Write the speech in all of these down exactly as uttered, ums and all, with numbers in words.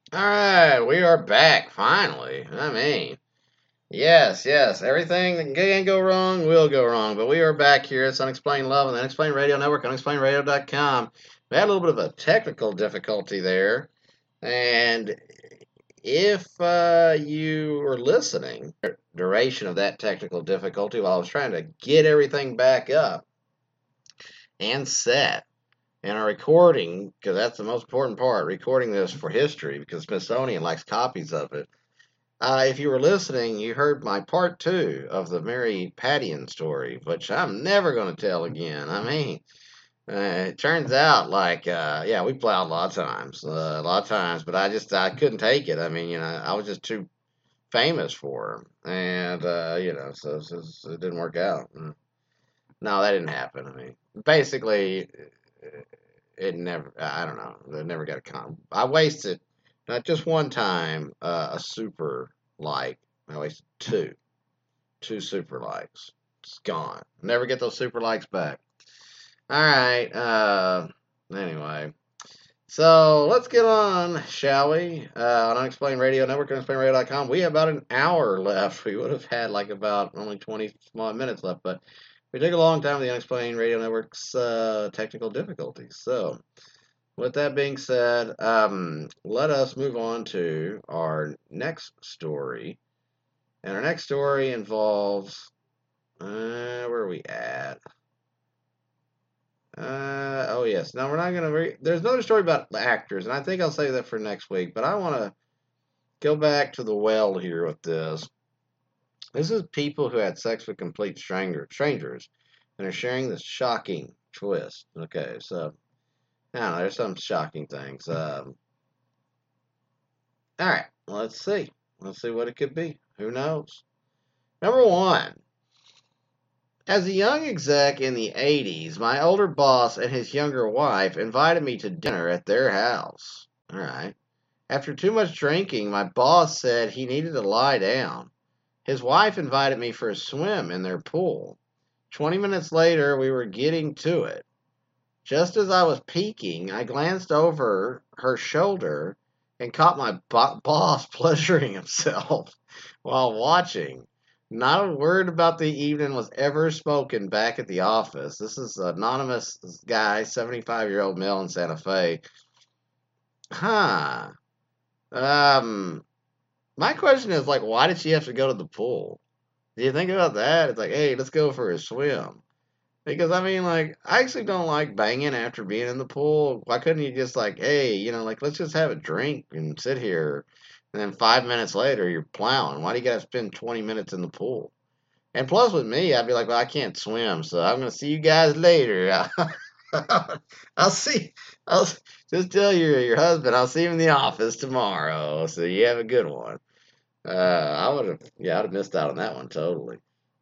All right, we are back finally. I mean, yes, yes, everything that can go wrong will go wrong, but we are back here. It's Unexplained Love on the Unexplained Radio Network, unexplained radio dot com. We had a little bit of a technical difficulty there, and if uh, you were listening, duration of that technical difficulty while I was trying to get everything back up and set and our recording, because that's the most important part, recording this for history, because Smithsonian likes copies of it. Uh, if you were listening, you heard my part two of the Mary Pattian story, which I'm never going to tell again. I mean, uh, it turns out like, uh, yeah, we plowed a lot of times, uh, a lot of times, but I just, I couldn't take it. I mean, you know, I was just too famous for her. And, uh, you know, so, so, so it didn't work out. Mm. No, that didn't happen. I mean, basically, it never, I don't know, it never got a con. I wasted, not just one time, uh, a super like. I wasted two, two super likes. It's gone. Never get those super likes back. All right. Uh, anyway, so let's get on, shall we? Uh, on Unexplained Radio Network, unexplained radio dot com. We have about an hour left. We would have had like about only twenty small minutes left, but we took a long time with the Unexplained Radio Network's uh, technical difficulties. So, with that being said, um, let us move on to our next story. And our next story involves, uh, where are we at? Uh, oh, yes. Now, we're not going to, re- there's another story about the actors, and I think I'll save that for next week, but I want to go back to the well here with this. This is people who had sex with complete stranger, strangers and are sharing this shocking twist. Okay, so, I don't know, there's some shocking things. Um, all right, let's see. Let's see what it could be. Who knows? Number one, as a young exec in the eighties, my older boss and his younger wife invited me to dinner at their house. All right. After too much drinking, my boss said he needed to lie down. His wife invited me for a swim in their pool. twenty minutes later, we were getting to it. Just as I was peeking, I glanced over her shoulder and caught my bo- boss pleasuring himself while watching. Not a word about the evening was ever spoken back at the office. This is an anonymous guy, seventy-five year old male in Santa Fe. Huh. Um, my question is like, why did she have to go to the pool? Do you think about that? It's like, hey, let's go for a swim. Because I mean, like, I actually don't like banging after being in the pool. Why couldn't you just like, hey, you know, like, let's just have a drink and sit here, and then five minutes later you're plowing? Why do you gotta spend twenty minutes in the pool? And plus, with me, I'd be like, well, I can't swim, so I'm gonna see you guys later. I'll see. I'll just tell your your husband I'll see him in the office tomorrow. So you have a good one. Uh, I would have, yeah, I'd have missed out on that one totally.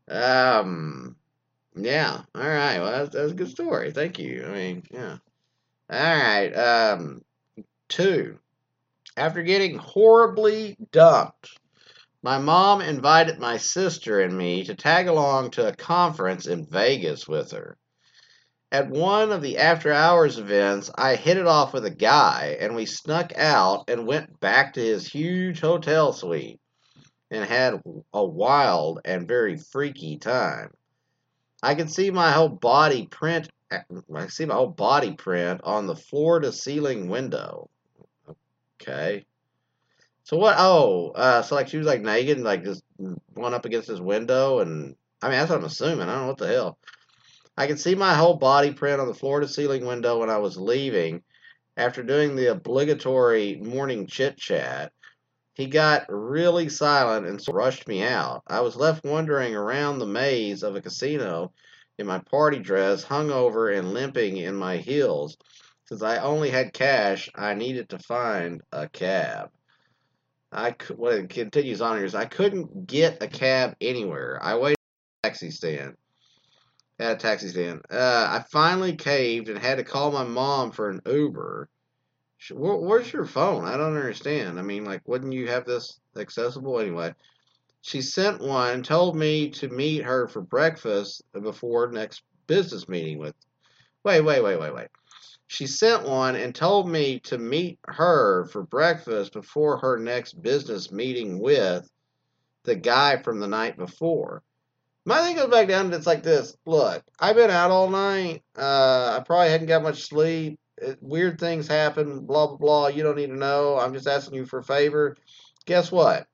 Um. Yeah. All right. Well, that's, that's a good story. Thank you. I mean, yeah. All right. Um, two. After getting horribly dumped, my mom invited my sister and me to tag along to a conference in Vegas with her. At one of the after hours events, I hit it off with a guy, and we snuck out and went back to his huge hotel suite and had a wild and very freaky time. I can see my whole body print. I see my whole body print on the floor to ceiling window. Okay. So what? Oh, uh, so like she was like naked, and like just one up against his window, and I mean that's what I'm assuming. I don't know what the hell. I can see my whole body print on the floor to ceiling window when I was leaving. After doing the obligatory morning chit chat, he got really silent and rushed me out. I was left wandering around the maze of a casino in my party dress, hungover and limping in my heels. Since I only had cash, I needed to find a cab. I could, what it continues on here is I couldn't get a cab anywhere. I waited at a taxi stand. At a taxi stand. Uh, I finally caved and had to call my mom for an Uber. Where's your phone? I don't understand. I mean, like, wouldn't you have this accessible anyway? She sent one, told me to meet her for breakfast before next business meeting with. Wait, wait, wait, wait, wait. She sent one and told me to meet her for breakfast before her next business meeting with the guy from the night before. My thing goes back down to it's like this. Look, I've been out all night. Uh, I probably hadn't got much sleep. It, weird things happen, blah, blah, blah. You don't need to know. I'm just asking you for a favor. Guess what?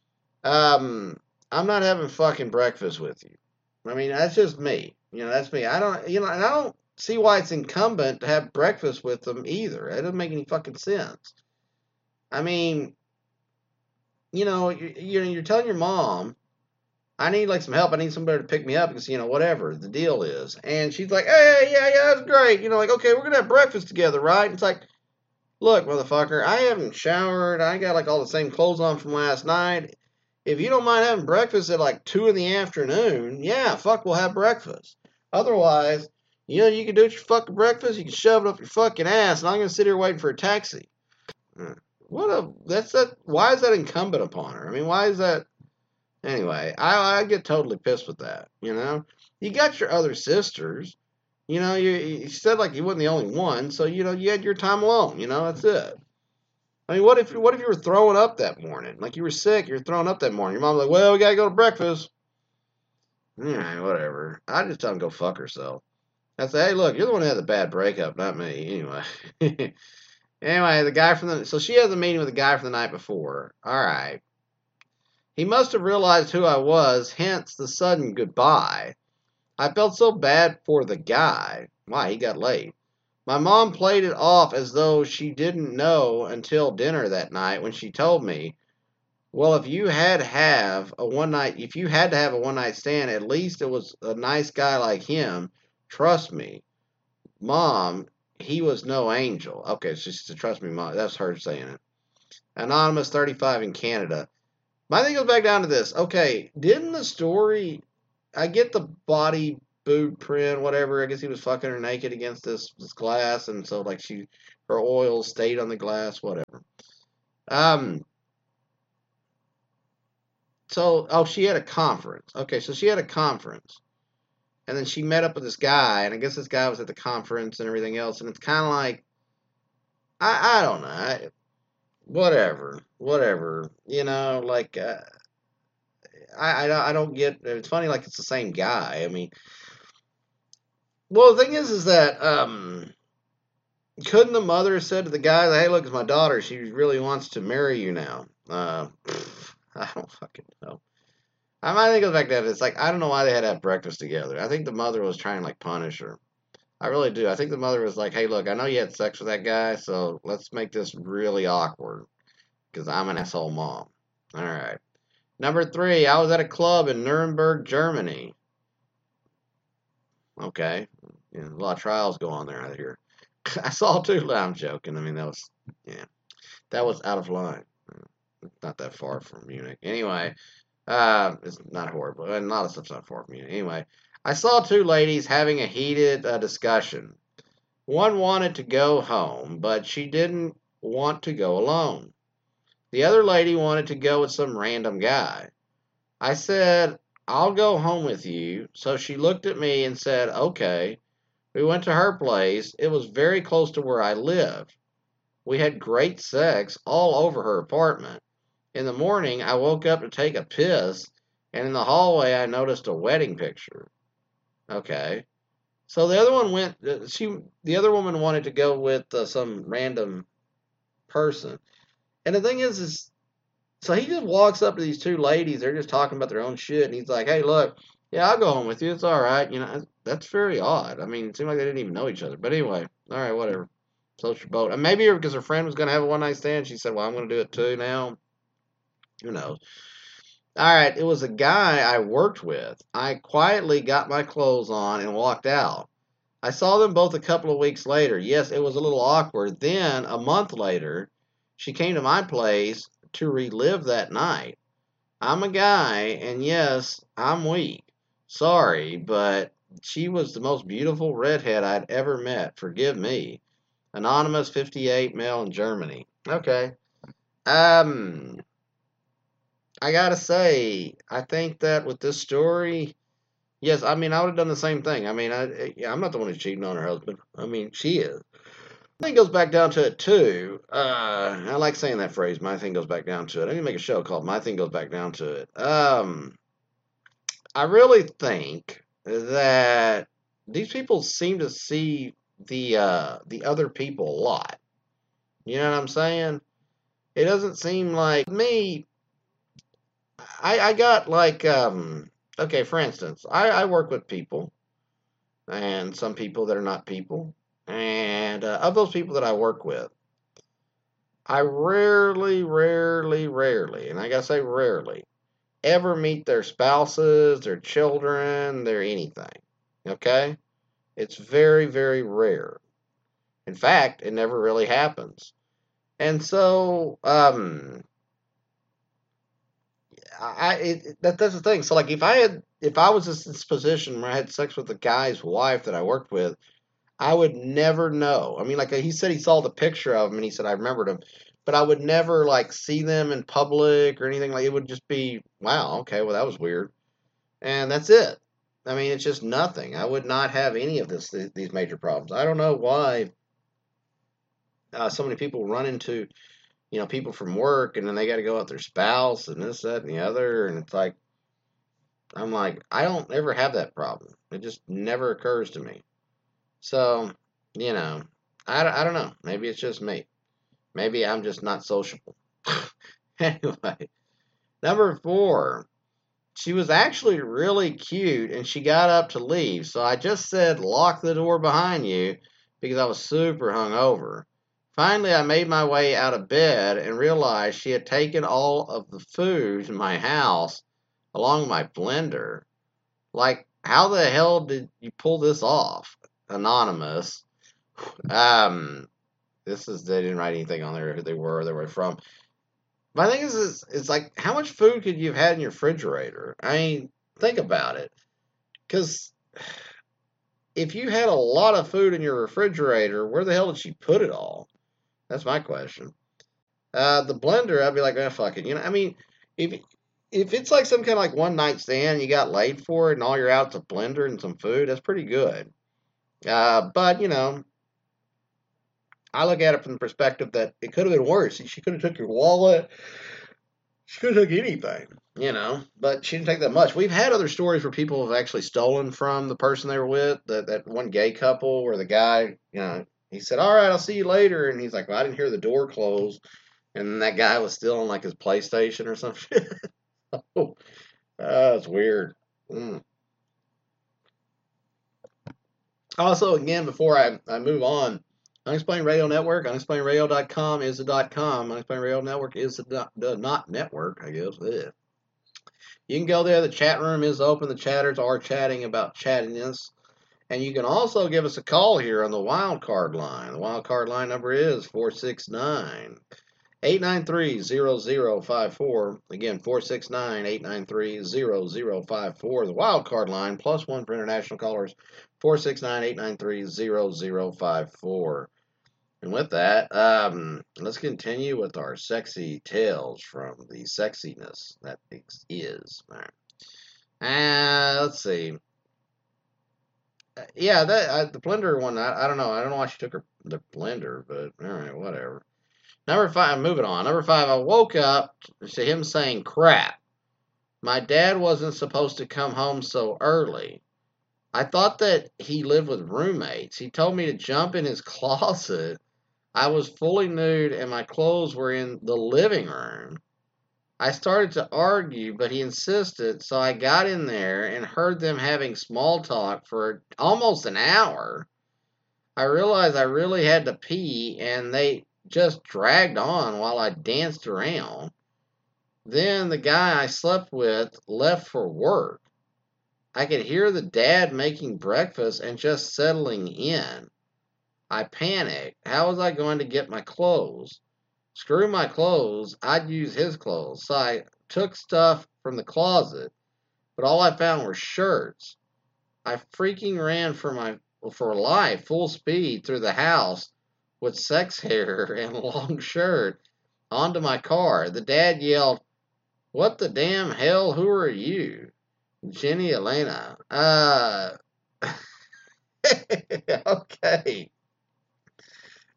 Um, I'm not having fucking breakfast with you. I mean, that's just me. You know, that's me. I don't, you know, and I don't see why it's incumbent to have breakfast with them either. It doesn't make any fucking sense. I mean, you know, you, you know, you're telling your mom, I need like some help. I need somebody to pick me up because, you know, whatever the deal is. And she's like, hey, yeah, yeah, that's great. You know, like, okay, we're going to have breakfast together, right? And it's like, look, motherfucker, I haven't showered. I got like all the same clothes on from last night. If you don't mind having breakfast at like two in the afternoon, yeah, fuck, we'll have breakfast. Otherwise, you know, you can do your fucking breakfast, you can shove it up your fucking ass, and I'm gonna sit here waiting for a taxi. What a that's that. Why is that incumbent upon her? I mean, why is that? Anyway, I I get totally pissed with that. You know, you got your other sisters. You know, you, you said like you wasn't the only one, so you know you had your time alone. You know, that's it. I mean, what if what if you were throwing up that morning? Like you were sick, you were throwing up that morning. Your mom's like, "Well, we gotta go to breakfast." All right, whatever. I just tell him go fuck herself. I say, "Hey, look, you're the one who had the bad breakup, not me." Anyway, anyway, the guy from the so she has a meeting with the guy from the night before. All right, he must have realized who I was, hence the sudden goodbye. I felt so bad for the guy. Why, he got late. My mom played it off as though she didn't know until dinner that night when she told me, well, if you had to have a one night, if you had to have a one night stand, at least it was a nice guy like him. Trust me, Mom, he was no angel. Okay, so she said, trust me, Mom. That's her saying it. Anonymous thirty-five in Canada. My thing goes back down to this. Okay, didn't the story, I get the body boob print, whatever. I guess he was fucking her naked against this, this glass, and so like she, her oil stayed on the glass, whatever. Um. So, oh, she had a conference. Okay, so she had a conference, and then she met up with this guy, and I guess this guy was at the conference and everything else, and it's kind of like, I, I don't know, I, whatever, whatever, you know, like, uh, I, I, I don't get. It's funny, like it's the same guy. I mean, well, the thing is, is that um, couldn't the mother have said to the guy, "Hey, look, it's my daughter. She really wants to marry you now." Uh, pff, I don't fucking know. I might think of the fact that it's like I don't know why they had to have breakfast together. I think the mother was trying to like punish her. I really do. I think the mother was like, "Hey, look, I know you had sex with that guy, so let's make this really awkward because I'm an asshole mom." All right. Number three, I was at a club in Nuremberg, Germany. Okay. Yeah, a lot of trials go on there out here. I saw two. No, I'm joking. I mean, that was, yeah, that was out of line. Not that far from Munich. Anyway, uh, it's not horrible. A lot of stuff's not far from Munich. Anyway, I saw two ladies having a heated uh, discussion. One wanted to go home, but she didn't want to go alone. The other lady wanted to go with some random guy. I said, I'll go home with you. So she looked at me and said, okay. We went to her place. It was very close to where I lived. We had great sex all over her apartment. In the morning, I woke up to take a piss, and in the hallway, I noticed a wedding picture. Okay. So the other one went, uh, she, the other woman wanted to go with uh, some random person. And the thing is, is, so he just walks up to these two ladies. They're just talking about their own shit. And he's like, hey, look, yeah, I'll go home with you. It's all right. You know, that's very odd. I mean, it seemed like they didn't even know each other. But anyway, all right, whatever. Float your boat. And maybe because her friend was going to have a one night stand, she said, well, I'm going to do it too now. Who knows? All right, it was a guy I worked with. I quietly got my clothes on and walked out. I saw them both a couple of weeks later. Yes, it was a little awkward. Then, a month later, she came to my place to relive that night. I'm a guy, and yes, I'm weak. Sorry, but she was the most beautiful redhead I'd ever met. Forgive me. Anonymous fifty-eight, male in Germany. Okay. Um, I gotta say, I think that with this story, yes, I mean, I would have done the same thing. I mean, I, I'm not the one who's cheating on her husband. I mean, she is. I think it goes back down to it too. Uh, I like saying that phrase. My thing goes back down to it. I need to make a show called "My Thing Goes Back Down to It." Um, I really think that these people seem to see the uh, the other people a lot. You know what I'm saying? It doesn't seem like me. I I got like um okay, for instance, I I work with people and some people that are not people, and uh, of those people that I work with, I rarely, rarely, rarely, and I gotta say rarely, ever meet their spouses, their children, their anything. Okay? It's very, very rare. In fact, it never really happens. And so, um, I it, that that's the thing. So, like, if I had, if I was in this position where I had sex with the guy's wife that I worked with, I would never know. I mean, like he said, he saw the picture of him and he said I remembered him, but I would never like see them in public or anything. Like it would just be, wow, okay, well that was weird, and that's it. I mean, it's just nothing. I would not have any of this these major problems. I don't know why uh, so many people run into you know people from work and then they got to go out with their spouse and this, that, and the other, and it's like I'm like I don't ever have that problem. It just never occurs to me. So you know, I, I don't know. Maybe it's just me. Maybe I'm just not sociable. Anyway, number four. She was actually really cute and she got up to leave. So I just said, lock the door behind you because I was super hungover. Finally, I made my way out of bed and realized she had taken all of the food in my house along with my blender. Like, how the hell did you pull this off? Anonymous. Um, this is, they didn't write anything on there who they were, they were from. My thing is, is, is like, how much food could you have had in your refrigerator? I mean, think about it. Because if you had a lot of food in your refrigerator, where the hell did she put it all? That's my question. Uh, the blender, I'd be like, eh, fuck it. You know, I mean, if if it's like some kind of like one night stand, you got laid for it, and all you're out is a blender and some food, that's pretty good. Uh, but you know, I look at it from the perspective that it could have been worse. She could have took your wallet. She could have took anything, you know, but she didn't take that much. We've had other stories where people have actually stolen from the person they were with. That that one gay couple where the guy, you know, he said, "All right, I'll see you later," and he's like, "Well, I didn't hear the door close," and that guy was still on like his PlayStation or some shit. Oh, that's weird. Mm. Also, again, before I, I move on, Unexplained Radio Network, unexplained radio dot com is the dot com. Unexplained Radio Network is the, dot, the not network, I guess. Ugh. You can go there. The chat room is open. The chatters are chatting about chattiness. And you can also give us a call here on the wild card line. The wild card line number is four six nine, eight nine three, zero zero five four. Again, four six nine, eight nine three, zero zero five four. The wild card line, plus one for international callers, four six nine, eight nine three, zero zero five four. And with that, um, let's continue with our sexy tales from the sexiness that is. All right. Uh, let's see. Uh, Yeah, that uh, the blender one. I, I don't know. I don't know why she took her the blender, but all right, whatever. Number five. Moving on. Number five. I woke up to him saying, "Crap! My dad wasn't supposed to come home so early. I thought that he lived with roommates. He told me to jump in his closet. I was fully nude and my clothes were in the living room. I started to argue, but he insisted, so I got in there and heard them having small talk for almost an hour. I realized I really had to pee, and they just dragged on while I danced around. Then the guy I slept with left for work. I could hear the dad making breakfast and just settling in. I panicked. How was I going to get my clothes? Screw my clothes, I'd use his clothes. So I took stuff from the closet, but all I found were shirts. I freaking ran for my for life, full speed through the house with sex hair and a long shirt onto my car. The dad yelled, "What the damn hell? Who are you?" Jenny Elena. Uh, okay.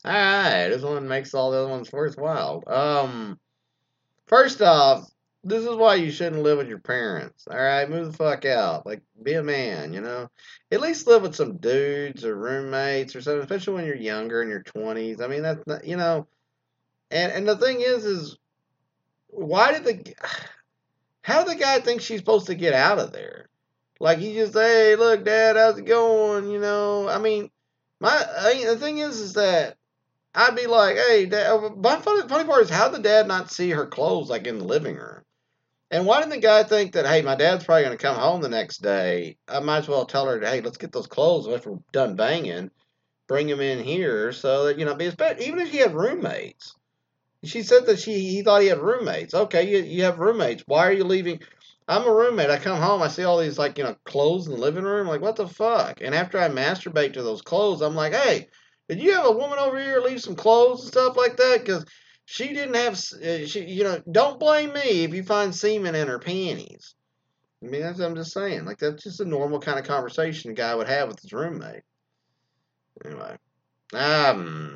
All right, this one makes all the other ones worthwhile. Um, first off, this is why you shouldn't live with your parents. All right, move the fuck out. Like, be a man, you know. At least live with some dudes or roommates or something, especially when you're younger in your twenties. I mean, that's not, you know. And and the thing is, is why did the how did the guy think she's supposed to get out of there? Like he just, hey, look, Dad, how's it going? You know, I mean, my I mean, the thing is, is that I'd be like, hey, Dad. My funny, funny part is how did the dad not see her clothes like in the living room? And why didn't the guy think that, hey, my dad's probably going to come home the next day? I might as well tell her, hey, let's get those clothes if we're done banging, bring them in here so that, you know, be even if she had roommates. She said that she he thought he had roommates. Okay, you, you have roommates. Why are you leaving? I'm a roommate. I come home, I see all these like, you know, clothes in the living room. Like, what the fuck? And after I masturbate to those clothes, I'm like, hey, did you have a woman over here leave some clothes and stuff like that? Because she didn't have, uh, she, you know, don't blame me if you find semen in her panties. I mean, that's what I'm just saying. Like, that's just a normal kind of conversation a guy would have with his roommate. Anyway, um,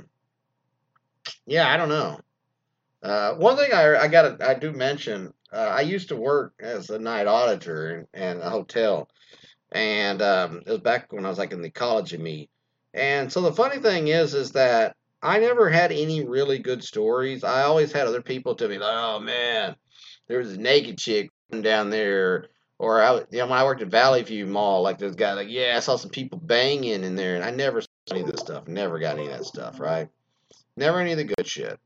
yeah, I don't know. Uh, one thing I I got I do mention, uh, I used to work as a night auditor in, in a hotel, and um, it was back when I was like in the college of me. And so the funny thing is, is that I never had any really good stories. I always had other people tell me, like, "Oh man, there was a naked chick down there," or I, you know, when I worked at Valley View Mall, like this guy, like, "Yeah, I saw some people banging in there," and I never saw any of this stuff. Never got any of that stuff, right? Never any of the good shit.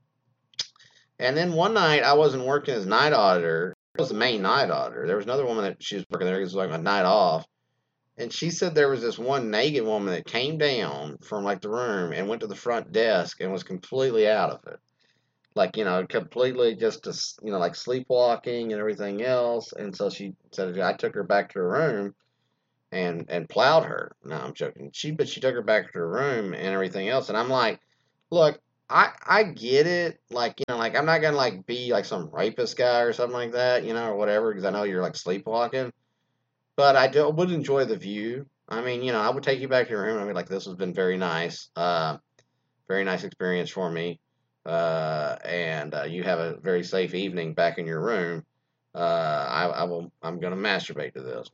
And then one night I wasn't working as night auditor. I was the main night auditor. There was another woman that she was working there. It was like a night off. And she said there was this one naked woman that came down from like the room and went to the front desk and was completely out of it. Like, you know, completely just, you know, like sleepwalking and everything else. And so she said, I took her back to her room and, and plowed her. No, I'm joking. She, but she took her back to her room and everything else. And I'm like, look, I I get it. Like, you know, like I'm not gonna like be like some rapist guy or something like that, you know, or whatever, because I know you're like sleepwalking. But I do would enjoy the view. I mean, you know, I would take you back to your room. I mean, like this has been very nice, uh, very nice experience for me, uh, and uh, you have a very safe evening back in your room. Uh, I, I will. I'm gonna masturbate to this.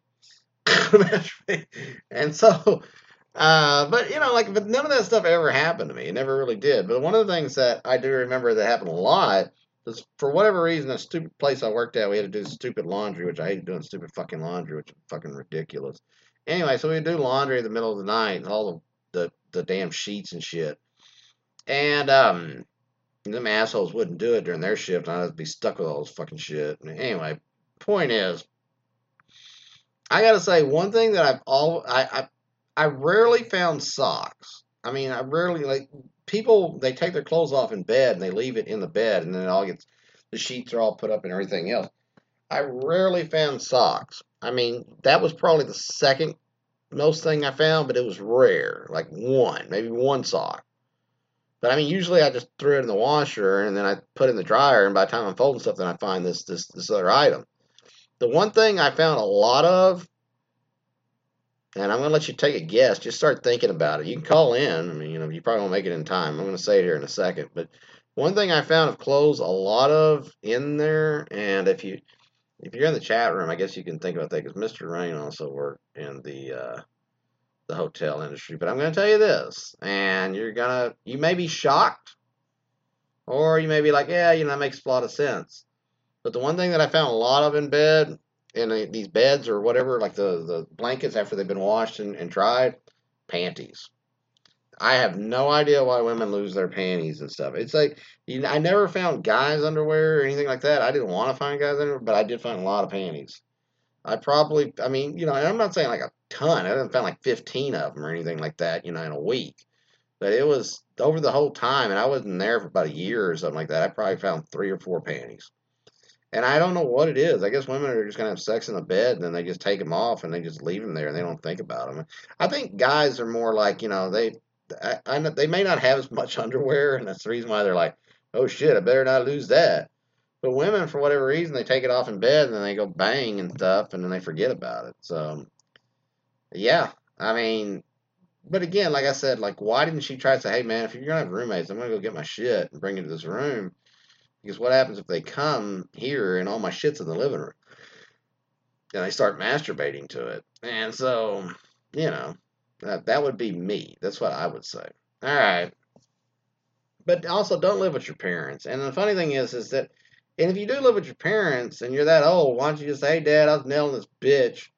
And so uh, but you know, like, but none of that stuff ever happened to me. It never really did. But one of the things that I do remember that happened a lot was for whatever reason, a stupid place I worked at, we had to do stupid laundry, which I hate doing stupid fucking laundry, which is fucking ridiculous. Anyway, so we do laundry in the middle of the night, all the the, the damn sheets and shit, and um, them assholes wouldn't do it during their shift, and I'd be stuck with all this fucking shit. Anyway, point is, I gotta say one thing that I've all I, I I rarely found socks. I mean, I rarely like people. They take their clothes off in bed and they leave it in the bed, and then it all gets the sheets are all put up and everything else. I rarely found socks. I mean, that was probably the second most thing I found, but it was rare, like one, maybe one sock. But I mean, usually I just threw it in the washer and then I put it in the dryer, and by the time I'm folding stuff, then I find this this this other item. The one thing I found a lot of, and I'm going to let you take a guess. Just start thinking about it. You can call in. I mean, you know, you probably won't make it in time. I'm going to say it here in a second. But one thing I found of clothes, a lot of in there, and if you if you're in the chat room, I guess you can think about that because Mister Rain also worked in the uh, the hotel industry. But I'm going to tell you this, and you're gonna you may be shocked, or you may be like, yeah, you know, that makes a lot of sense. But the one thing that I found a lot of in bed, in these beds or whatever, like the, the blankets after they've been washed and, and dried, panties. I have no idea why women lose their panties and stuff. It's like, you know, I never found guys' underwear or anything like that. I didn't want to find guys' underwear, but I did find a lot of panties. I probably, I mean, you know, and I'm not saying like a ton. I didn't find like fifteen of them or anything like that, you know, in a week. But it was over the whole time, and I wasn't there for about a year or something like that. I probably found three or four panties. And I don't know what it is. I guess women are just gonna have sex in the bed and then they just take them off and they just leave them there and they don't think about them. I think guys are more like, you know, they I, I know they may not have as much underwear, and that's the reason why they're like, oh shit, I better not lose that. But women, for whatever reason, they take it off in bed and then they go bang and stuff and then they forget about it. So yeah, I mean, but again, like I said, like why didn't she try to say, hey man, if you're gonna have roommates, I'm gonna go get my shit and bring it to this room because what happens if they come here and all my shit's in the living room and I start masturbating to it? And so, you know, that that would be me. That's what I would say. All right, but also don't live with your parents. And the funny thing is, is that, and if you do live with your parents and you're that old, why don't you just say, hey dad, I was nailing this bitch.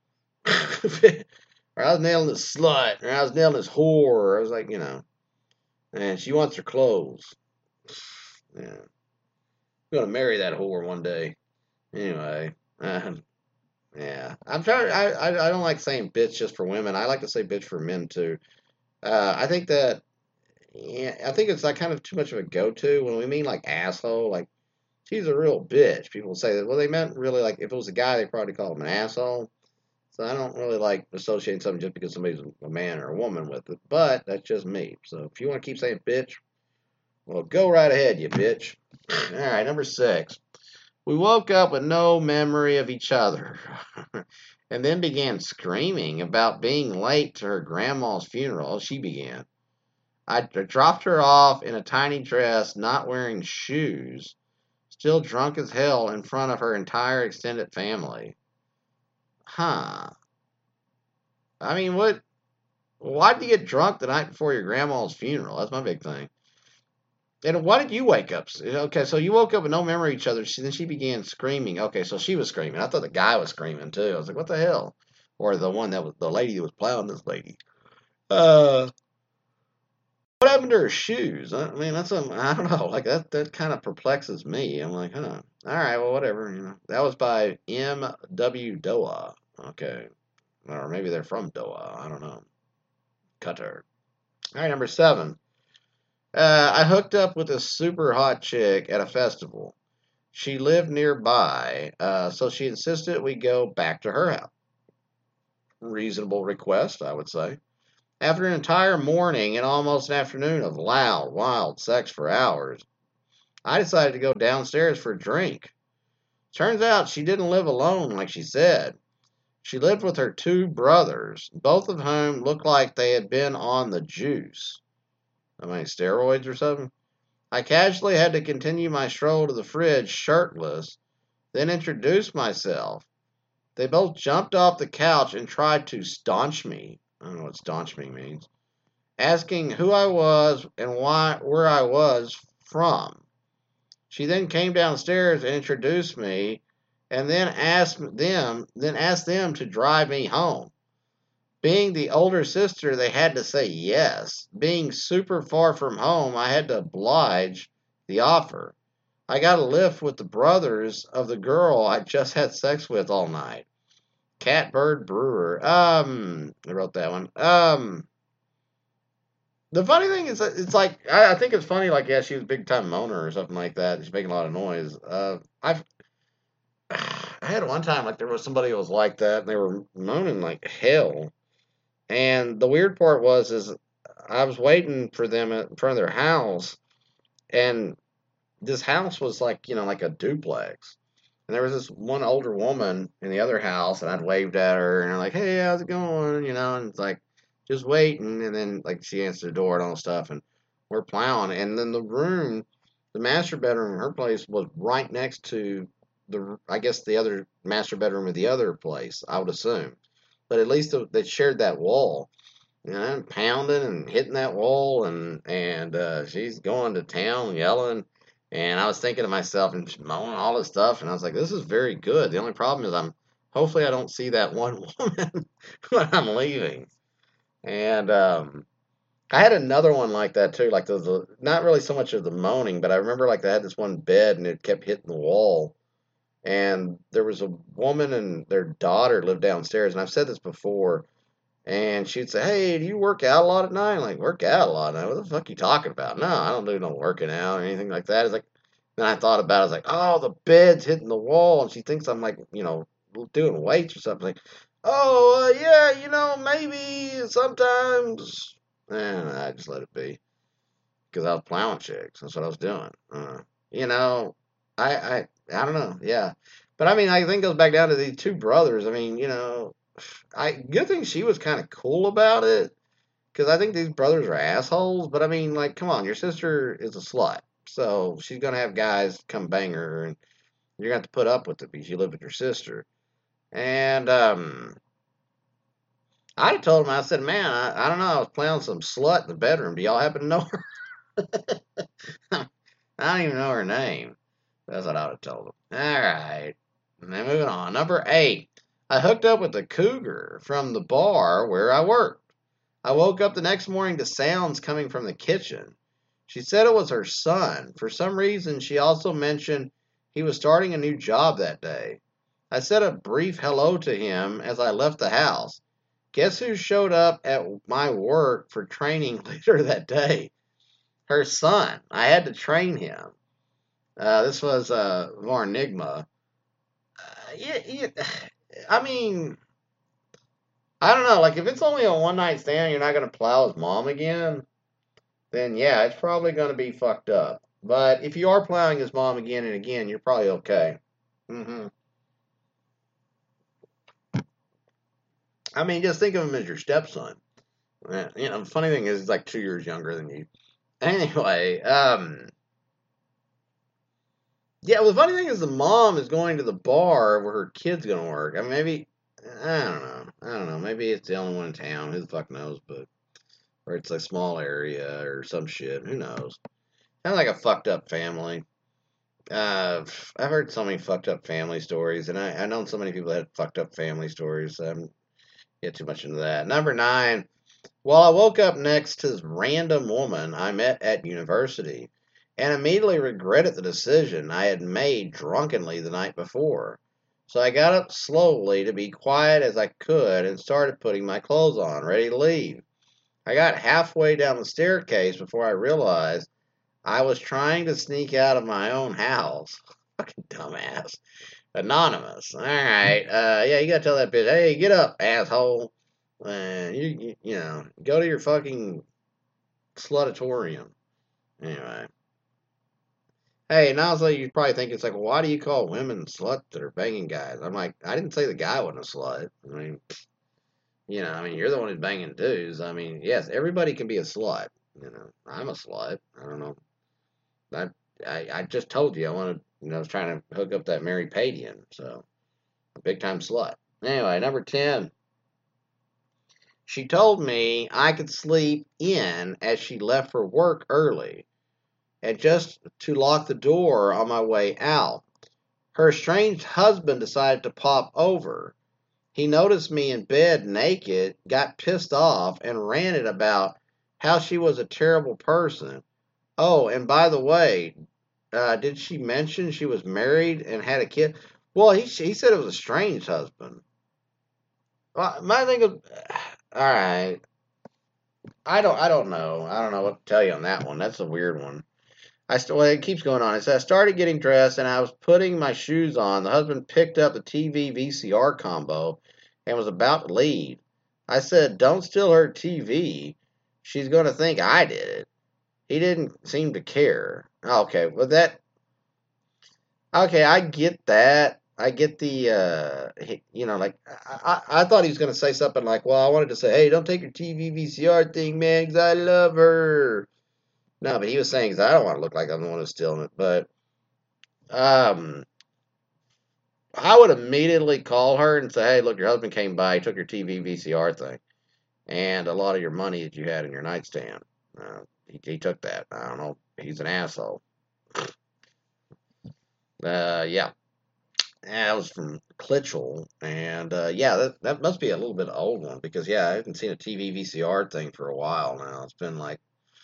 Or I was nailing this slut, or I was nailing this whore. I was like, you know, and she wants her clothes. Yeah, I'm gonna marry that whore one day. Anyway, uh, yeah, I'm trying. I, I I don't like saying bitch just for women. I like to say bitch for men too. Uh, I think that yeah, I think it's like kind of too much of a go-to when we mean like asshole. Like she's a real bitch. People say that. Well, they meant really like if it was a guy, they probably call him an asshole. So I don't really like associating something just because somebody's a man or a woman with it, but that's just me. So if you want to keep saying bitch, well, go right ahead, you bitch. All right, number six. We woke up with no memory of each other and then began screaming about being late to her grandma's funeral. She began. I dropped her off in a tiny dress, not wearing shoes, still drunk as hell in front of her entire extended family. Huh. I mean, what? Why did you get drunk the night before your grandma's funeral? That's my big thing. And why did you wake up? Okay, so you woke up with no memory of each other. She, then she began screaming. Okay, so she was screaming. I thought the guy was screaming too. I was like, what the hell? Or the one that was the lady that was plowing this lady. Uh, what happened to her shoes? I mean, that's a, I don't know. Like that, that kind of perplexes me. I'm like, huh. All right, well, whatever. You know, that was by M W Doha. Okay, or maybe they're from Doha. I don't know. Qatar. All right, number seven. Uh, I hooked up with a super hot chick at a festival. She lived nearby, uh, so she insisted we go back to her house. Reasonable request, I would say. After an entire morning and almost an afternoon of loud, wild sex for hours, I decided to go downstairs for a drink. Turns out she didn't live alone like she said. She lived with her two brothers, both of whom looked like they had been on the juice. I mean, steroids or something? I casually had to continue my stroll to the fridge shirtless, then introduced myself. They both jumped off the couch and tried to staunch me. I don't know what staunch me means. Asking who I was and why where I was from. She then came downstairs and introduced me and then asked them then asked them to drive me home. Being the older sister, they had to say yes. Being super far from home, I had to oblige the offer. I got a lift with the brothers of the girl I just had sex with all night. Catbird Brewer. Um, I wrote that one. Um, the funny thing is, that it's like I, I think it's funny. Like, yeah, she was a big time moaner or something like that. She's making a lot of noise. Uh, I've I had one time like there was somebody who was like that, and they were moaning like hell. And the weird part was is I was waiting for them in front of their house, and this house was like you know like a duplex. And there was this one older woman in the other house, and I'd waved at her, and I'm like, "Hey, how's it going?" You know, and it's like just waiting, and then like she answered the door and all stuff, and we're plowing, and then the room, the master bedroom in her place was right next to the, I guess the other master bedroom of the other place, I would assume, but at least they shared that wall. And I'm pounding and hitting that wall, and and uh, she's going to town yelling. And I was thinking to myself and mowing all this stuff, and I was like, "This is very good." The only problem is I'm hopefully I don't see that one woman when I'm leaving. And um, I had another one like that too, like the, the not really so much of the moaning, but I remember like they had this one bed and it kept hitting the wall. And there was a woman and their daughter lived downstairs, and I've said this before. And she'd say, "Hey, do you work out a lot at night?" I'm like, "Work out a lot at night? What the fuck are you talking about?" "No, I don't do no working out or anything like that." It's like, then I thought about it. I was like, "Oh, the bed's hitting the wall," and she thinks I'm like, you know, doing weights or something. Like, "Oh, uh, yeah, you know, maybe sometimes." And I just let it be because I was plowing chicks. That's what I was doing. Uh, you know, I, I, I don't know. Yeah, but I mean, I think it goes back down to these two brothers. I mean, you know. I good thing she was kind of cool about it, because I think these brothers are assholes. But I mean, like, come on, your sister is a slut, so she's gonna have guys come bang her, and you're gonna have to put up with it because you live with your sister. And um, I told him, I said, man, I, I don't know, I was playing with some slut in the bedroom. Do y'all happen to know her? I don't even know her name. That's what I would have told him. All right. And then moving on. Number eight. I hooked up with a cougar from the bar where I worked. I woke up the next morning to sounds coming from the kitchen. She said it was her son. For some reason, she also mentioned he was starting a new job that day. I said a brief hello to him as I left the house. Guess who showed up at my work for training later that day? Her son. I had to train him. Uh, this was uh, Varnigma. Uh, yeah, yeah, I mean, I don't know. Like, if it's only a one night stand, you're not gonna plow his mom again. Then yeah, it's probably gonna be fucked up. But if you are plowing his mom again and again, you're probably okay. hmm I mean, just think of him as your stepson. Uh, You know, the funny thing is, he's like two years younger than you. Anyway, um, yeah. Well, the funny thing is, the mom is going to the bar where her kid's gonna work. I mean, maybe I don't know. I don't know. Maybe it's the only one in town. Who the fuck knows? But or it's a small area or some shit. Who knows? Kind of like a fucked up family. Uh, I've heard so many fucked up family stories, and I I know so many people that had fucked up family stories. So I don't get too much into that. Number nine. Well, I woke up next to this random woman I met at university and immediately regretted the decision I had made drunkenly the night before. So I got up slowly to be quiet as I could and started putting my clothes on, ready to leave. I got halfway down the staircase before I realized I was trying to sneak out of my own house. Fucking dumbass. Anonymous. All right. Uh, yeah, you gotta tell that bitch, hey, get up, asshole. Man, you, you you know, go to your fucking slutatorium. Anyway. Hey, now so you probably think it's like, well, why do you call women sluts that are banging guys? I'm like, I didn't say the guy wasn't a slut. I mean, you know, I mean, you're the one who's banging dudes. I mean, yes, everybody can be a slut. You know, I'm a slut. I don't know. I I, I just told you I wanted, you know, I was trying to hook up that Mary Padian, so a big time slut. Anyway, number ten. She told me I could sleep in as she left for work early and just to lock the door on my way out. Her estranged husband decided to pop over. He noticed me in bed naked, got pissed off, and ranted about how she was a terrible person. Oh, and by the way, uh, did she mention she was married and had a kid? Well, he, he said it was a strange husband. Well, my thing is, all right, I don't, I don't know. I don't know what to tell you on that one. That's a weird one. I st- well, it keeps going on. It says I started getting dressed and I was putting my shoes on. The husband picked up the T V V C R combo and was about to leave. I said, "Don't steal her T V. She's going to think I did it." He didn't seem to care. Okay, well that okay, I get that. I get the uh, he, you know, like I, I, I thought he was going to say something like, "Well, I wanted to say, hey, don't take your T V V C R thing, man, 'cause I love her." No, but he was saying, 'cause I don't want to look like I'm the one who's stealing it, but. Um, I would immediately call her and say, "Hey, look, your husband came by, he took your T V V C R thing, and a lot of your money that you had in your nightstand. Uh, he, he took that. I don't know. He's an asshole." Uh, yeah, that was from Klitschel, and uh, yeah, that that must be a little bit old one because yeah, I haven't seen a T V V C R thing for a while now. It's been like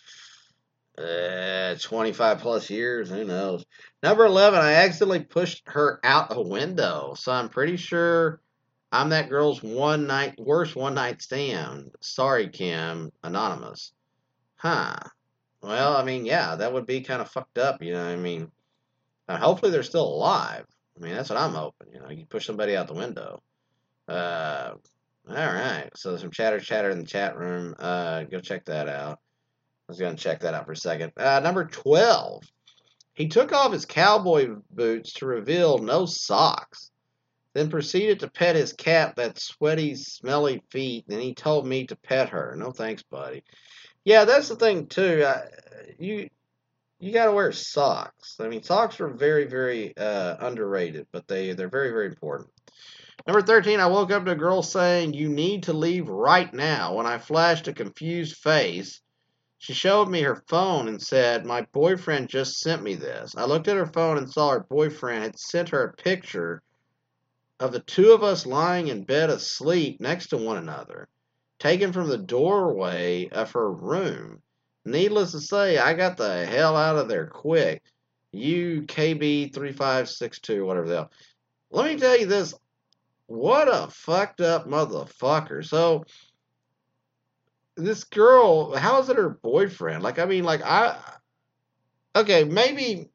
uh, twenty-five plus years. Who knows? Number eleven, I accidentally pushed her out a window, so I'm pretty sure I'm that girl's one night worst one night stand. Sorry, Kim. Anonymous. Huh. Well, I mean, yeah, that would be kind of fucked up, you know what I mean? Uh, hopefully they're still alive. I mean, that's what I'm hoping, you know, you push somebody out the window. Uh, all right. So there's some chatter chatter in the chat room. Uh, go check that out. I was going to check that out for a second. Uh, number twelve. He took off his cowboy boots to reveal no socks. then proceeded to pet his cat with that sweaty, smelly feet. Then he told me to pet her. No thanks, buddy. Yeah, that's the thing too. I, you you got to wear socks. I mean, socks are very, very uh, underrated, but they they're very, very important. Number thirteen, I woke up to a girl saying, "You need to leave right now." When I flashed a confused face, she showed me her phone and said, "My boyfriend just sent me this." I looked at her phone and saw her boyfriend had sent her a picture of the two of us lying in bed asleep next to one another, taken from the doorway of her room. Needless to say, I got the hell out of there quick. U K B three five six two, whatever the hell. Let me tell you this. What a fucked up motherfucker. So, this girl, how is it her boyfriend? Like, I mean, like, I. Okay, maybe.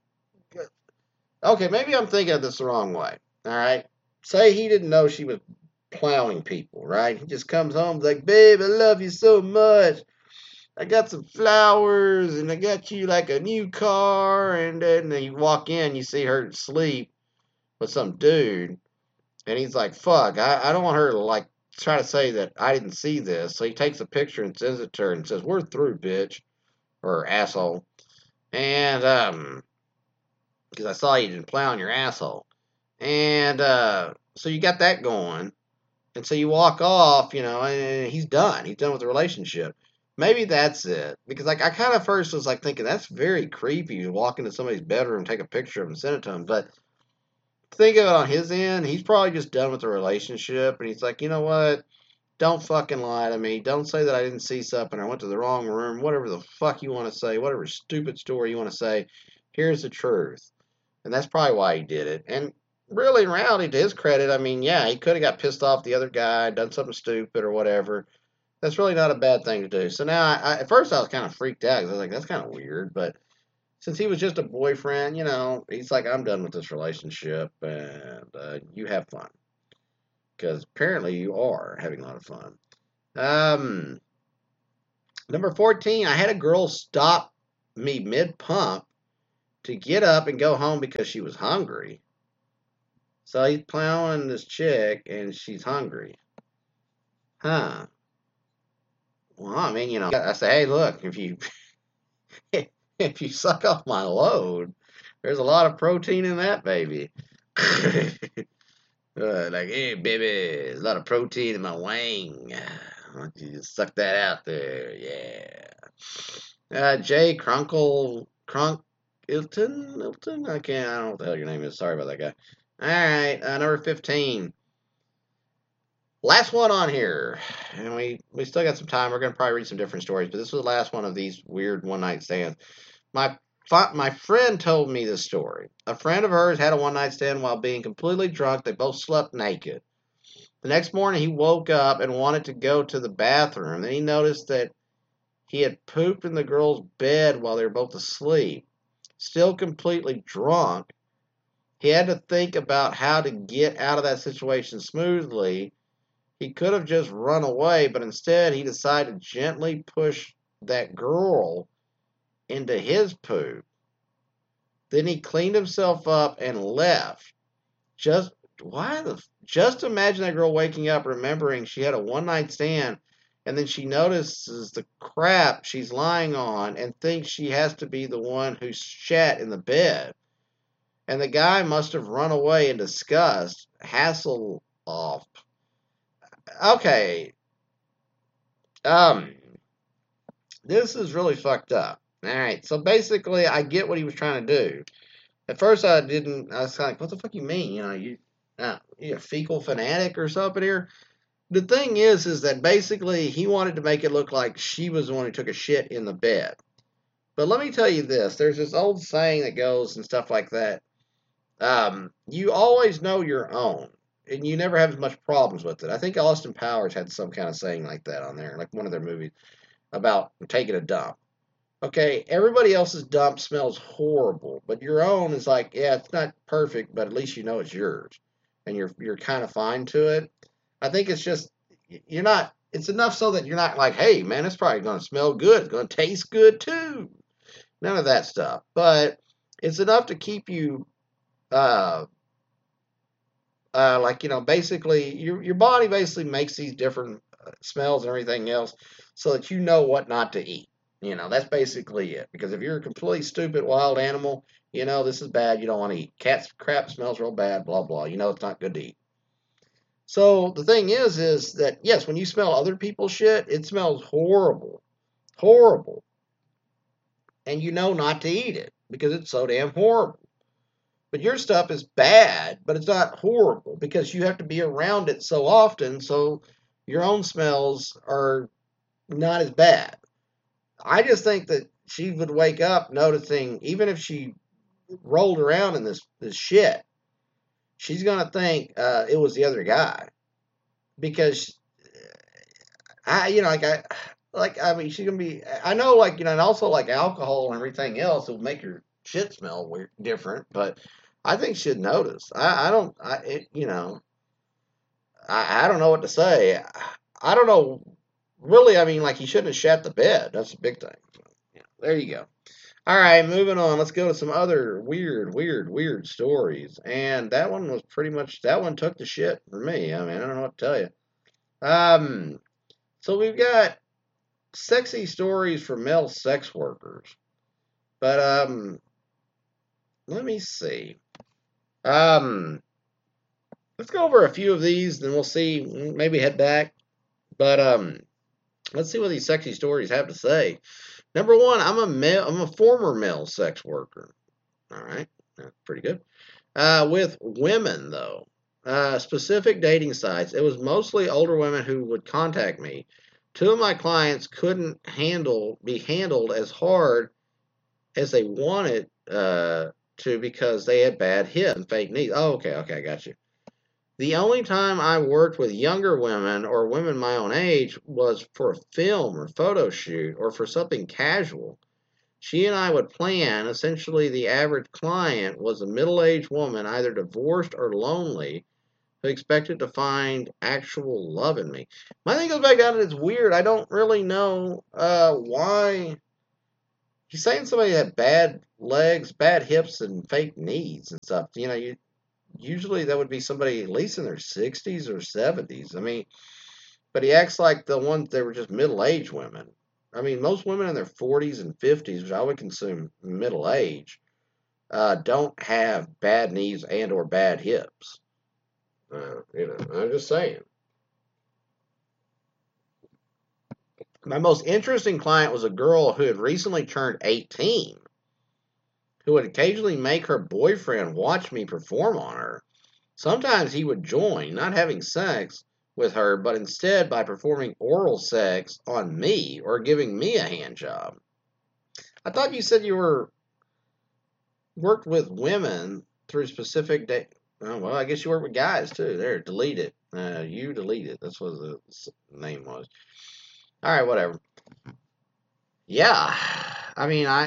Okay, maybe I'm thinking of this the wrong way. All right? Say he didn't know she was plowing people, right? He just comes home like, "Babe, I love you so much. I got some flowers and I got you like a new car." And then you walk in, you see her asleep with some dude. And he's like, "Fuck, I, I don't want her to like try to say that I didn't see this." So he takes a picture and sends it to her and says, "We're through, bitch." Or asshole. And, um, because I saw you didn't plow on your asshole. And, uh, so you got that going. And so you walk off, you know, and he's done. He's done with the relationship. Maybe that's it. Because like I kind of first was like thinking that's very creepy. You walk into somebody's bedroom, take a picture of him, and send it to him. But think of it on his end, he's probably just done with the relationship, and he's like, you know what? Don't fucking lie to me. Don't say that I didn't see something. I went to the wrong room. Whatever the fuck you want to say, whatever stupid story you want to say, here's the truth. And that's probably why he did it. And really, in reality, to his credit, I mean, yeah, he could have got pissed off the other guy, done something stupid or whatever. That's really not a bad thing to do. So now, I, I, at first, I was kind of freaked out because I was like, that's kind of weird. But since he was just a boyfriend, you know, he's like, I'm done with this relationship, and uh, you have fun. Because apparently you are having a lot of fun. Um, number fourteen, I had a girl stop me mid-pump to get up and go home because she was hungry. So he's plowing this chick, and she's hungry. Huh. Well, I mean, you know, I say, hey, look, if you if you suck off my load, there's a lot of protein in that baby. uh, like, hey, baby, there's a lot of protein in my wang. Why don't you just suck that out there? Yeah. Uh, Jay Crunkle Crunk Ilton Ilton. I can't. I don't know what the hell your name is. Sorry about that guy. All right, uh, number fifteen. Last one on here, and we we still got some time. We're gonna probably read some different stories, but this was the last one of these weird one night stands. My my friend told me this story. A friend of hers had a one night stand while being completely drunk. They both slept naked. The next morning, he woke up and wanted to go to the bathroom. Then he noticed that he had pooped in the girl's bed while they were both asleep. Still completely drunk, he had to think about how to get out of that situation smoothly. He could have just run away, but instead he decided to gently push that girl into his poop. Then he cleaned himself up and left. Just why the just imagine that girl waking up remembering she had a one night stand, and then she notices the crap she's lying on and thinks she has to be the one who shat in the bed. And the guy must have run away in disgust. Hasselhoff. Okay. Um, this is really fucked up. Alright, so basically, I get what he was trying to do. At first, I didn't, I was kind of like, what the fuck you mean? You know, you, uh, you a fecal fanatic or something here? The thing is, is that basically, he wanted to make it look like she was the one who took a shit in the bed. But let me tell you this, there's this old saying that goes and stuff like that. Um, you always know your own, and you never have as much problems with it. I think Austin Powers had some kind of saying like that on there, like one of their movies, about taking a dump. Okay, everybody else's dump smells horrible, but your own is like, yeah, it's not perfect, but at least you know it's yours, and you're you're kind of fine to it. I think it's just you're not. It's enough so that you're not like, hey, man, it's probably going to smell good. It's going to taste good too. None of that stuff, but it's enough to keep you uh, Uh, like, you know, basically, your your body basically makes these different uh, smells and everything else, so that you know what not to eat. You know, that's basically it. Because if you're a completely stupid wild animal, you know this is bad. You don't want to eat. Cat's crap smells real bad. Blah blah. You know it's not good to eat. So the thing is, is that yes, when you smell other people's shit, it smells horrible, horrible, and you know not to eat it because it's so damn horrible. But your stuff is bad, but it's not horrible because you have to be around it so often, so your own smells are not as bad. I just think that she would wake up noticing, even if she rolled around in this, this shit, she's going to think uh, it was the other guy. Because, I, you know, like, I, like, I mean, she's going to be, I know, like, you know, and also, like, alcohol and everything else will make your shit smell weird, different, but I think she'd notice. I, I don't, I, it, you know, I, I don't know what to say. I don't know. Really, I mean, like, he shouldn't have shat the bed. That's a big thing. So, yeah, there you go. All right, moving on. Let's go to some other weird, weird, weird stories. And that one was pretty much, that one took the shit for me. I mean, I don't know what to tell you. Um, so we've got sexy stories for male sex workers. But, um, let me see. Um, let's go over a few of these, then we'll see. Maybe head back. But um, let's see what these sexy stories have to say. Number one, I'm a male. I'm a former male sex worker. All right, that's pretty good. Uh, with women though, uh, specific dating sites. It was mostly older women who would contact me. Two of my clients couldn't handle be handled as hard as they wanted uh, to because they had bad hips and fake knees. Oh, okay, okay, I got you. The only time I worked with younger women or women my own age was for a film or photo shoot or for something casual. She and I would plan. Essentially, the average client was a middle aged woman, either divorced or lonely, who expected to find actual love in me. My thing goes back down to it's weird. I don't really know uh, why. He's saying somebody had bad legs, bad hips, and fake knees and stuff. You know, you usually that would be somebody at least in their sixties or seventies. I mean, but he acts like the ones they were just middle-aged women. I mean, most women in their forties and fifties, which I would consume middle age, uh, don't have bad knees and or bad hips. Uh, you know, I'm just saying. My most interesting client was a girl who had recently turned eighteen, who would occasionally make her boyfriend watch me perform on her. Sometimes he would join, not having sex with her, but instead by performing oral sex on me or giving me a hand job. I thought you said you were worked with women through specific day. Oh, well, I guess you work with guys too. There, delete it. Uh, you delete it. That's what the name was. All right, whatever. Yeah, I mean, I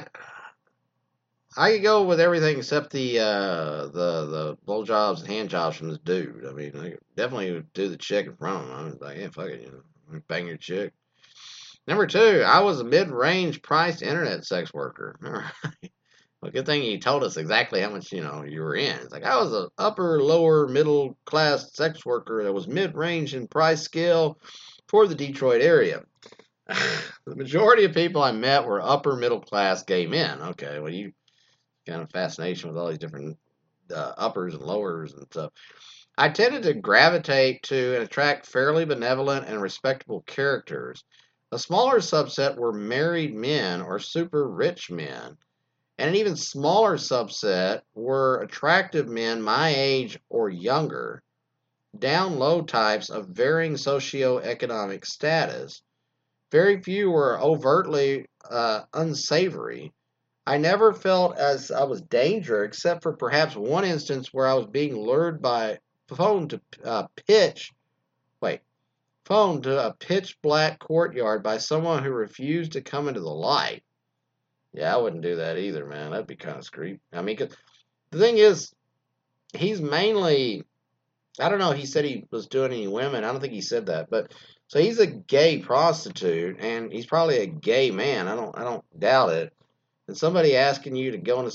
I could go with everything except the uh, the the blowjobs and hand jobs from this dude. I mean, I definitely would do the chick in front of him. I was like, yeah, fuck it, you know, bang your chick. Number two, I was a mid-range priced internet sex worker. All right. Well, good thing you told us exactly how much you know you were in. It's like I was an upper, lower, middle class sex worker that was mid-range in price scale for the Detroit area. The majority of people I met were upper middle class gay men. Okay, well you kind of fascination with all these different uh, uppers and lowers and stuff. I tended to gravitate to and attract fairly benevolent and respectable characters. A smaller subset were married men or super rich men, and an even smaller subset were attractive men my age or younger, down low types of varying socioeconomic status. Very few were overtly uh, unsavory. I never felt as I was danger, except for perhaps one instance where I was being lured by phone to uh, pitch, wait, phone to a pitch black courtyard by someone who refused to come into the light. Yeah, I wouldn't do that either, man. That'd be kind of creepy. I mean, 'cause the thing is, he's mainly, I don't know, he said he was doing any women. I don't think he said that, but so he's a gay prostitute, and he's probably a gay man. I don't, I don't doubt it. And somebody asking you to go into some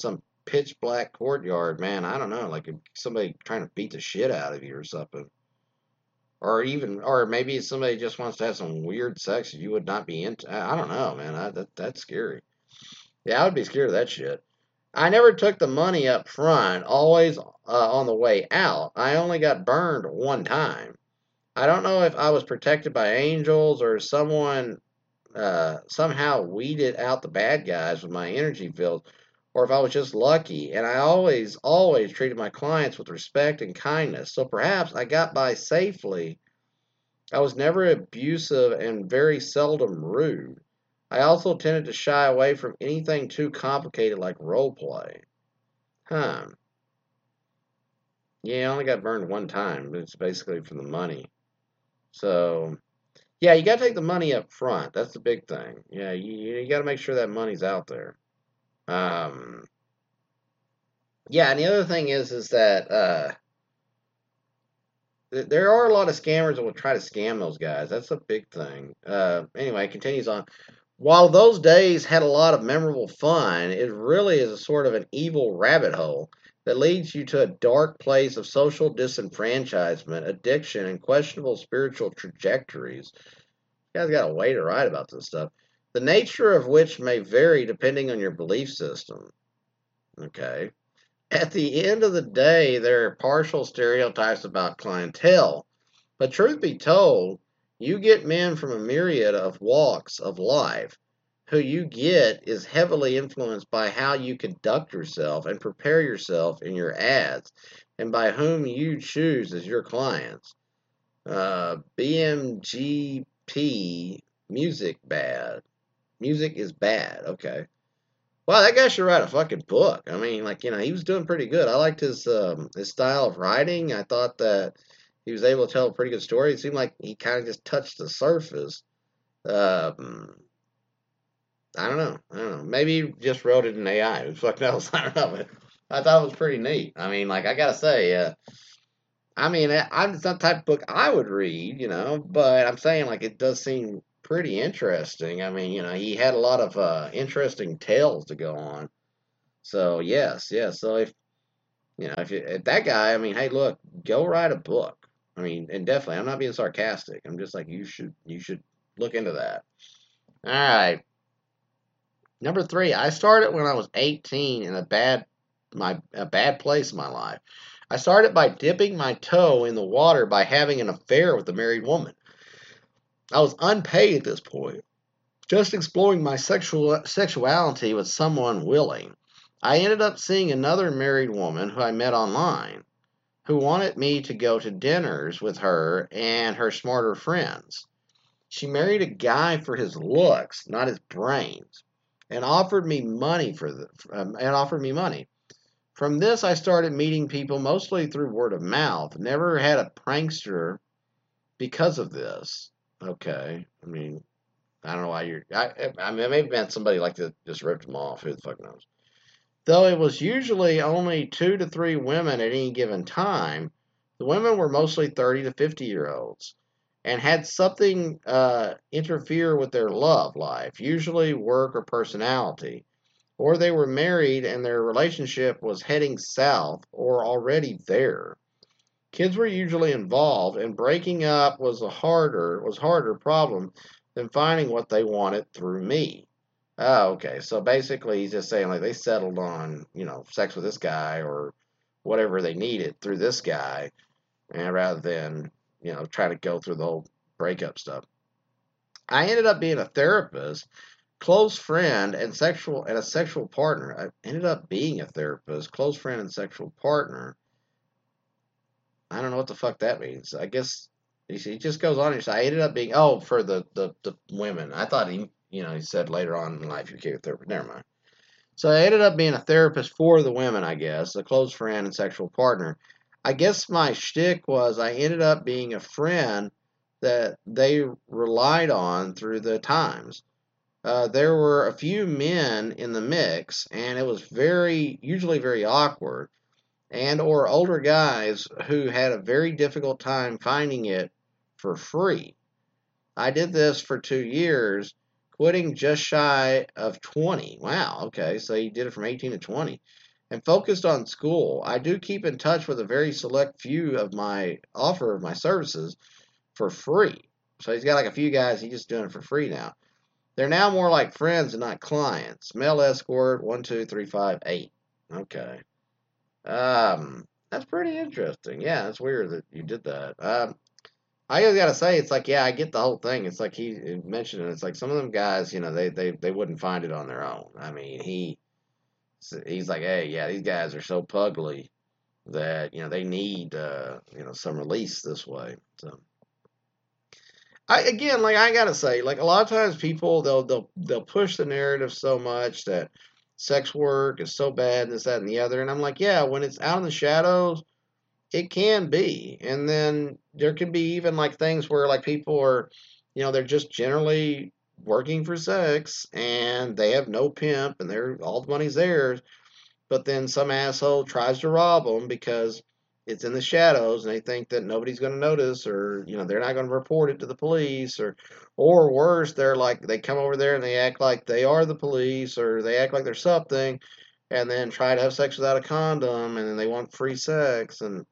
pitch black courtyard, man, I don't know, like somebody trying to beat the shit out of you or something. Or even, or maybe somebody just wants to have some weird sex you would not be into. I, I don't know, man. I, that, that's scary. Yeah, I would be scared of that shit. I never took the money up front, always uh, on the way out. I only got burned one time. I don't know if I was protected by angels or someone uh, somehow weeded out the bad guys with my energy field, or if I was just lucky. And I always, always treated my clients with respect and kindness. So perhaps I got by safely. I was never abusive and very seldom rude. I also tended to shy away from anything too complicated like role play. Huh. Yeah, I only got burned one time. It's basically for the money. So, yeah, you got to take the money up front. That's the big thing. Yeah, you, you got to make sure that money's out there. Um, yeah, and the other thing is, is that uh, th- there are a lot of scammers that will try to scam those guys. That's a big thing. Uh, anyway, it continues on. While those days had a lot of memorable fun, it really is a sort of an evil rabbit hole that leads you to a dark place of social disenfranchisement, addiction, and questionable spiritual trajectories. You guys got a way to write about this stuff. The nature of which may vary depending on your belief system. Okay. At the end of the day, there are partial stereotypes about clientele. But truth be told, you get men from a myriad of walks of life. Who you get is heavily influenced by how you conduct yourself and prepare yourself in your ads, and by whom you choose as your clients. Uh, B M G P music bad. Music is bad. Okay. Wow, that guy should write a fucking book. I mean, like, you know, he was doing pretty good. I liked his um, his style of writing. I thought that he was able to tell a pretty good story. It seemed like he kind of just touched the surface. Um, I don't know. I don't know. Maybe he just wrote it in A I. Who the fuck knows? I don't know. But I thought it was pretty neat. I mean, like, I gotta say, uh, I mean, I- I'm it's not the type of book I would read, you know, but I'm saying, like, it does seem pretty interesting. I mean, you know, he had a lot of uh, interesting tales to go on. So yes, yes. So if you know if, you, if that guy, I mean, hey, look, go write a book. I mean, and definitely, I'm not being sarcastic. I'm just like you should you should look into that. All right, number three. I started when I was eighteen in a bad my a bad place in my life. I started by dipping my toe in the water by having an affair with a married woman. I was unpaid at this point, just exploring my sexual sexuality with someone willing. I ended up seeing another married woman who I met online, who wanted me to go to dinners with her and her smarter friends. She married a guy for his looks, not his brains, and offered me money for the um, and offered me money. From this, I started meeting people mostly through word of mouth. Never had a prankster because of this. Okay, I mean, I don't know why you're. I, I mean, maybe met somebody like that just ripped them off. Who the fuck knows? Though it was usually only two to three women at any given time, the women were mostly thirty to fifty year olds and had something uh, interfere with their love life, usually work or personality. Or they were married and their relationship was heading south or already there. Kids were usually involved, and breaking up was a harder was harder problem than finding what they wanted through me. Oh, okay. So basically, he's just saying like they settled on you know sex with this guy or whatever they needed through this guy, and rather than you know try to go through the whole breakup stuff. I ended up being a therapist, close friend, and sexual and a sexual partner. I ended up being a therapist, close friend, and sexual partner. I don't know what the fuck that means. I guess he, he just goes on. He says, I ended up being oh for the, the the women. I thought he you know he said later on in life you became a therapist. Never mind. So I ended up being a therapist for the women. I guess a close friend and sexual partner. I guess my shtick was I ended up being a friend that they relied on through the times. Uh, there were a few men in the mix, and it was very usually very awkward and or older guys who had a very difficult time finding it for free. I did this for two years, quitting just shy of twenty. Wow, okay, so you did it from eighteen to twenty. and focused on school. I do keep in touch with a very select few of my offer of my services for free. So he's got like a few guys, he's just doing it for free now. They're now more like friends and not clients. Male escort, one, two, three, five, eight. Okay. Um, that's pretty interesting. Yeah, that's weird that you did that. Um, I just gotta say, it's like, yeah, I get the whole thing. It's like he mentioned it. It's like some of them guys, you know, they they they wouldn't find it on their own. I mean, he he's like, hey, yeah, these guys are so pugly that you know they need uh, you know some release this way. So I again, like I gotta say, like a lot of times people they'll they'll they'll push the narrative so much that sex work is so bad, this, that, and the other, and I'm like, yeah, when it's out in the shadows it can be. And then there can be even like things where like people are, you know, they're just generally working for sex and they have no pimp and they're all the money's theirs. But then some asshole tries to rob them because it's in the shadows and they think that nobody's going to notice or, you know, they're not going to report it to the police or, or worse, they're like, they come over there and they act like they are the police or they act like they're something and then try to have sex without a condom and then they want free sex and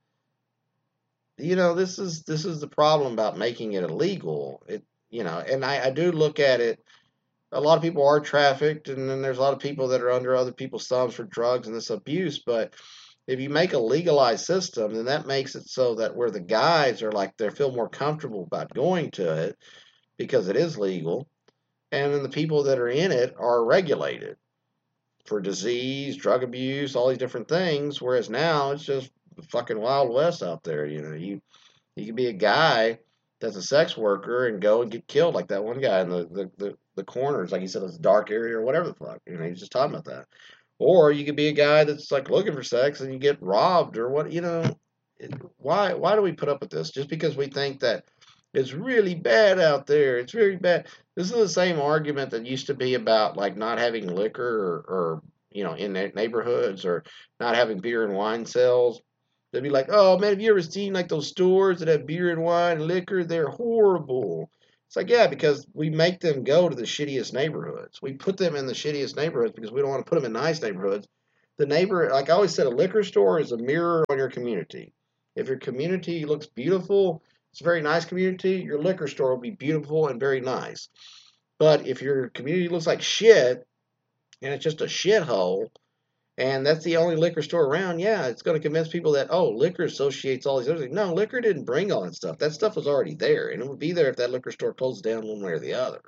you know this is this is the problem about making it illegal it you know and I, I do look at it a lot of people are trafficked and then there's a lot of people that are under other people's thumbs for drugs and this abuse but if you make a legalized system then that makes it so that where the guys are like they feel more comfortable about going to it because it is legal and then the people that are in it are regulated for disease drug abuse all these different things whereas now it's just the fucking wild west out there you know you You could be a guy that's a sex worker and go and get killed like that one guy in the, the, the, the corners, like he said, it's a dark area or whatever the fuck. You know, he's just talking about that. Or you could be a guy that's like looking for sex and you get robbed or what, you know. It, why why do we put up with this? Just because we think that it's really bad out there. It's very bad. This is the same argument that used to be about like not having liquor or, or you know, in neighborhoods or not having beer and wine sales. They'd be like, "Oh man, have you ever seen like those stores that have beer and wine and liquor? They're horrible." It's like, yeah, because we make them go to the shittiest neighborhoods. We put them in the shittiest neighborhoods because we don't want to put them in nice neighborhoods. The neighbor, like I always said, a liquor store is a mirror on your community. If your community looks beautiful, it's a very nice community, your liquor store will be beautiful and very nice. But if your community looks like shit and it's just a shithole, and that's the only liquor store around, yeah, it's going to convince people that, oh, liquor associates all these other things. No, liquor didn't bring all that stuff. That stuff was already there, and it would be there if that liquor store closed down one way or the other.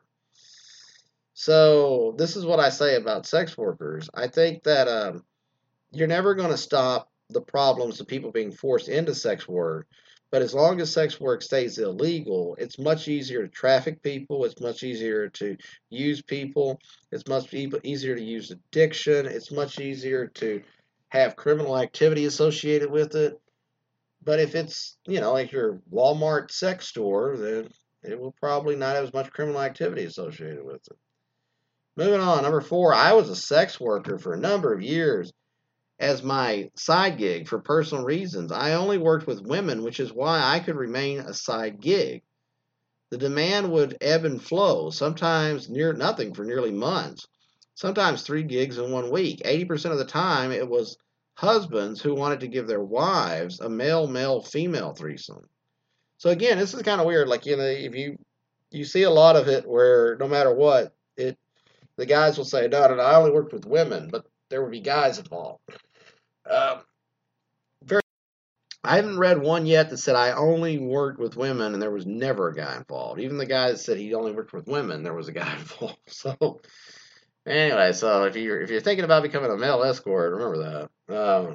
So this is what I say about sex workers. I think that um, you're never going to stop the problems of people being forced into sex work. But as long as sex work stays illegal, it's much easier to traffic people. It's much easier to use people. It's much e- easier to use addiction. It's much easier to have criminal activity associated with it. But if it's, you know, like your Walmart sex store, then it will probably not have as much criminal activity associated with it. Moving on, number four, I was a sex worker for a number of years as my side gig for personal reasons. I only worked with women, which is why I could remain a side gig. The demand would ebb and flow, sometimes near nothing for nearly months, sometimes three gigs in one week. eighty percent of the time, it was husbands who wanted to give their wives a male, male, female threesome. So again, this is kind of weird. Like, you know, if you you see a lot of it where no matter what, it the guys will say, no, no, no, I only worked with women, but there would be guys involved. Um, very I haven't read one yet that said I only worked with women and there was never a guy involved. Even the guy that said he only worked with women, there was a guy involved. So anyway, so if you're if you're thinking about becoming a male escort, remember that. Um,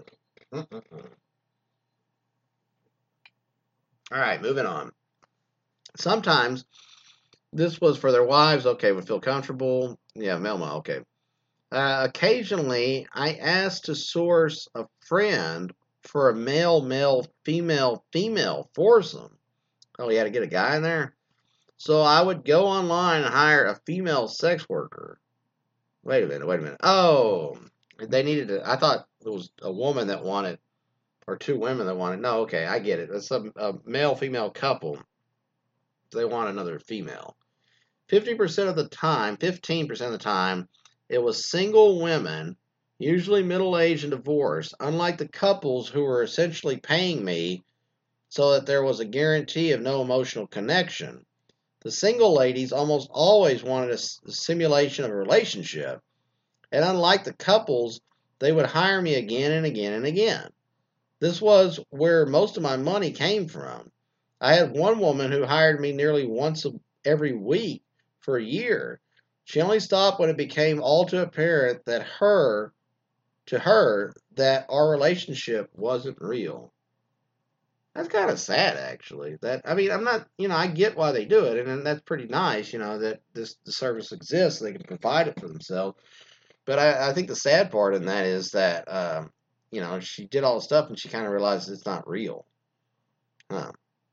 all right, moving on. Sometimes this was for their wives. Okay, would feel comfortable. Yeah, Melma. Okay. Uh, occasionally, I asked to source a friend for a male, male, female, female foursome. Oh, he had to get a guy in there? So I would go online and hire a female sex worker. Wait a minute, wait a minute. Oh, they needed it. I thought it was a woman that wanted, or two women that wanted. No, okay, I get it. It's a, a male female couple. They want another female. fifty percent of the time, fifteen percent of the time, it was single women usually middle-aged and divorced, unlike the couples who were essentially paying me so that there was a guarantee of no emotional connection. The single ladies almost always wanted a simulation of a relationship, and unlike the couples, they would hire me again and again and again. This was where most of my money came from. I had one woman who hired me nearly once every week for a year. She only stopped when it became all too apparent that her, to her, that our relationship wasn't real. That's kind of sad, actually. That I mean, I'm not, you know, I get why they do it, and, and that's pretty nice, you know, that this the service exists, they can provide it for themselves. But I, I think the sad part in that is that, um, you know, she did all the stuff and she kind of realized it's not real. Huh.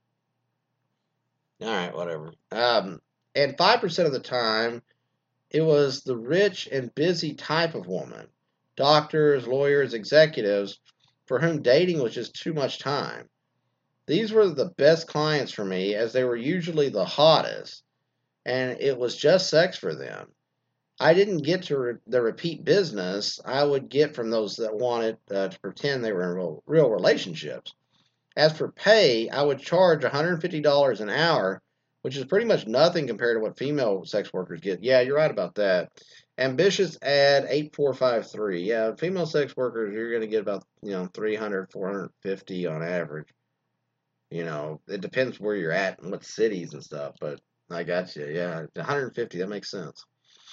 All right, whatever. Um, and five percent of the time, it was the rich and busy type of woman, doctors, lawyers, executives, for whom dating was just too much time. These were the best clients for me as they were usually the hottest, and it was just sex for them. I didn't get to re- the repeat business I would get from those that wanted uh, to pretend they were in real, real relationships. As for pay, I would charge one hundred fifty dollars an hour, which is pretty much nothing compared to what female sex workers get. Yeah, you're right about that. Ambitious ad eight four five three. Yeah, female sex workers, you're going to get about, you know, three hundred, four hundred fifty on average. You know, it depends where you're at and what cities and stuff, but I got you. Yeah, one hundred fifty, that makes sense.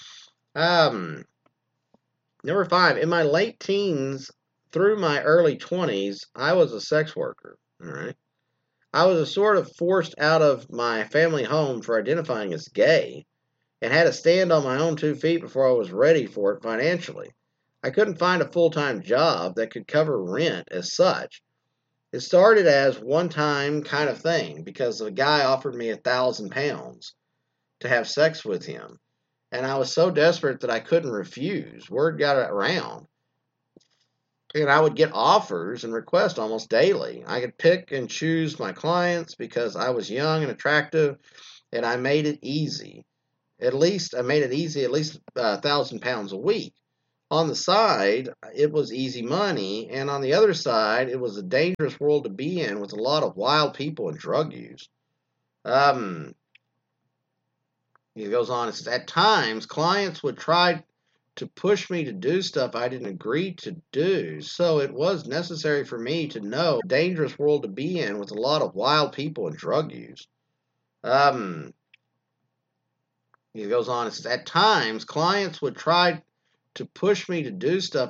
Um, Number five, in my late teens through my early twenties, I was a sex worker. All right. I was a sort of forced out of my family home for identifying as gay and had to stand on my own two feet before I was ready for it financially. I couldn't find a full time job that could cover rent as such. It started as one time kind of thing because a guy offered me a thousand pounds to have sex with him. And I was so desperate that I couldn't refuse. Word got around. And I would get offers and requests almost daily. I could pick and choose my clients because I was young and attractive, and I made it easy. At least I made it easy, at least a thousand pounds a week. On the side, it was easy money, and on the other side, it was a dangerous world to be in with a lot of wild people and drug use. Um, he goes on, it says, at times, clients would try to push me to do stuff I didn't agree to do. So it was necessary for me to know the dangerous world to be in with a lot of wild people and drug use. Um, he goes on, it says, at times, clients would try to push me to do stuff